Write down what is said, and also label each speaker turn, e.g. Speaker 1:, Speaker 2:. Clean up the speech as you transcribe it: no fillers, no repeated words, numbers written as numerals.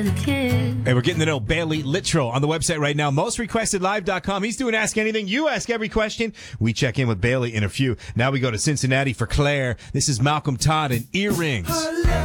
Speaker 1: Hey, we're getting to know Bailey Littrell on the website right now, mostrequestedlive.com. He's doing Ask Anything. You ask every question. We check in with Bailey in a few. Now we go to Cincinnati for Claire. This is Malcolm Todd and Earrings.